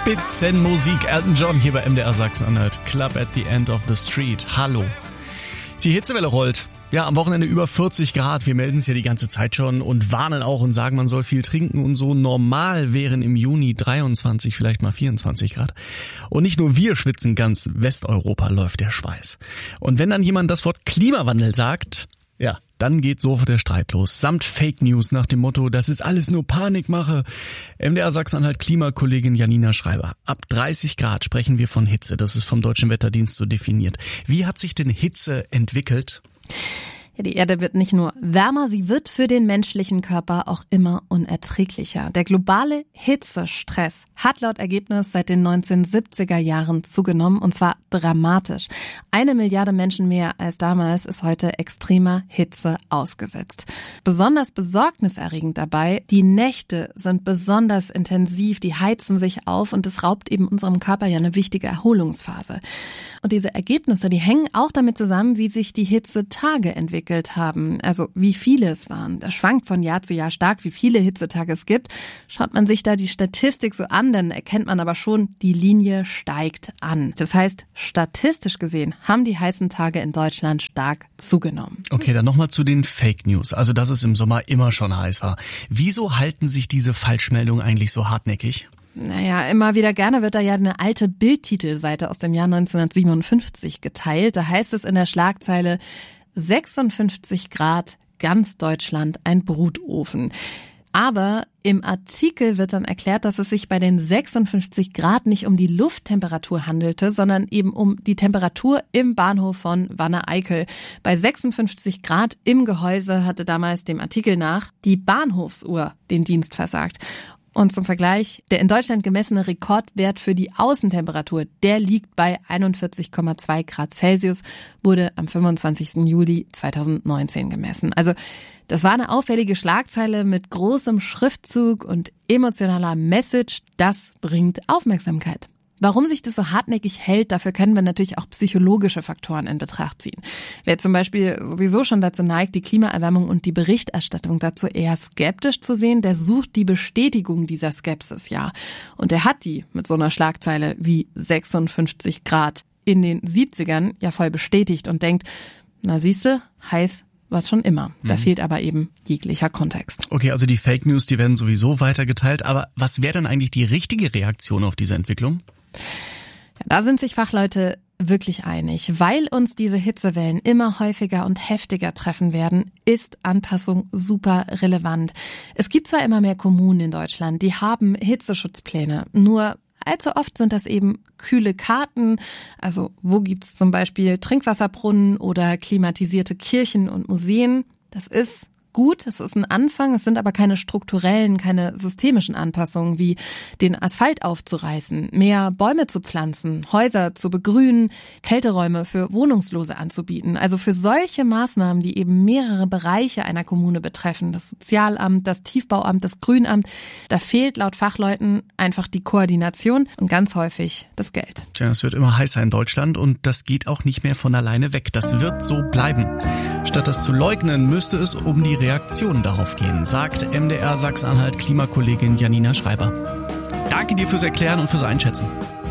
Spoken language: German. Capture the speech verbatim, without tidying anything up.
Spitzenmusik. Elton John hier bei M D R Sachsen-Anhalt. Club at the End of the Street. Hallo. Die Hitzewelle rollt. Ja, am Wochenende über vierzig Grad. Wir melden es ja die ganze Zeit schon und warnen auch und sagen, man soll viel trinken und so. Normal wären im Juni dreiundzwanzig, vielleicht mal vierundzwanzig Grad. Und nicht nur wir schwitzen, ganz Westeuropa läuft der Schweiß. Und wenn dann jemand das Wort Klimawandel sagt, ja, dann geht sofort der Streit los. Samt Fake News nach dem Motto, das ist alles nur Panikmache. M D R Sachsen-Anhalt Klimakollegin Janina Schreiber. Ab dreißig Grad sprechen wir von Hitze. Das ist vom Deutschen Wetterdienst so definiert. Wie hat sich denn Hitze entwickelt? Ja, die Erde wird nicht nur wärmer, sie wird für den menschlichen Körper auch immer unerträglicher. Der globale Hitzestress hat laut Ergebnis seit den neunzehnhundertsiebziger Jahren zugenommen, und zwar dramatisch. Eine Milliarde Menschen mehr als damals ist heute extremer Hitze ausgesetzt. Besonders besorgniserregend dabei, die Nächte sind besonders intensiv, die heizen sich auf und es raubt eben unserem Körper ja eine wichtige Erholungsphase. Und diese Ergebnisse, die hängen auch damit zusammen, wie sich die Hitzetage entwickeln haben, also wie viele es waren. Das schwankt von Jahr zu Jahr stark, wie viele Hitzetage es gibt. Schaut man sich da die Statistik so an, dann erkennt man aber schon, die Linie steigt an. Das heißt, statistisch gesehen haben die heißen Tage in Deutschland stark zugenommen. Okay, dann nochmal zu den Fake News, also dass es im Sommer immer schon heiß war. Wieso halten sich diese Falschmeldungen eigentlich so hartnäckig? Naja, immer wieder gerne wird da ja eine alte Bildtitelseite aus dem Jahr neunzehnhundertsiebenundfünfzig geteilt. Da heißt es in der Schlagzeile, sechsundfünfzig Grad, ganz Deutschland ein Brutofen. Aber im Artikel wird dann erklärt, dass es sich bei den sechsundfünfzig Grad nicht um die Lufttemperatur handelte, sondern eben um die Temperatur im Bahnhof von Wanne-Eickel. Bei sechsundfünfzig Grad im Gehäuse hatte damals dem Artikel nach die Bahnhofsuhr den Dienst versagt. Und zum Vergleich, der in Deutschland gemessene Rekordwert für die Außentemperatur, der liegt bei einundvierzig Komma zwei Grad Celsius, wurde am fünfundzwanzigsten Juli zweitausendneunzehn gemessen. Also das war eine auffällige Schlagzeile mit großem Schriftzug und emotionaler Message. Das bringt Aufmerksamkeit. Warum sich das so hartnäckig hält, dafür können wir natürlich auch psychologische Faktoren in Betracht ziehen. Wer zum Beispiel sowieso schon dazu neigt, die Klimaerwärmung und die Berichterstattung dazu eher skeptisch zu sehen, der sucht die Bestätigung dieser Skepsis, ja. Und er hat die mit so einer Schlagzeile wie sechsundfünfzig Grad in den siebzigern ja voll bestätigt und denkt, na siehste, heiß war's schon immer. Da mhm. fehlt aber eben jeglicher Kontext. Okay, also die Fake News, die werden sowieso weitergeteilt, aber was wäre denn eigentlich die richtige Reaktion auf diese Entwicklung? Ja, da sind sich Fachleute wirklich einig. Weil uns diese Hitzewellen immer häufiger und heftiger treffen werden, ist Anpassung super relevant. Es gibt zwar immer mehr Kommunen in Deutschland, die haben Hitzeschutzpläne, nur allzu oft sind das eben kühle Karten. Also wo gibt's zum Beispiel Trinkwasserbrunnen oder klimatisierte Kirchen und Museen? Das ist gut, es ist ein Anfang, es sind aber keine strukturellen, keine systemischen Anpassungen, wie den Asphalt aufzureißen, mehr Bäume zu pflanzen, Häuser zu begrünen, Kälteräume für Wohnungslose anzubieten. Also für solche Maßnahmen, die eben mehrere Bereiche einer Kommune betreffen, das Sozialamt, das Tiefbauamt, das Grünamt, da fehlt laut Fachleuten einfach die Koordination und ganz häufig das Geld. Tja, es wird immer heißer in Deutschland und das geht auch nicht mehr von alleine weg. Das wird so bleiben. Statt das zu leugnen, müsste es um die Reaktion darauf gehen, sagt M D R Sachsen-Anhalt Klimakollegin Janina Schreiber. Danke dir fürs Erklären und fürs Einschätzen.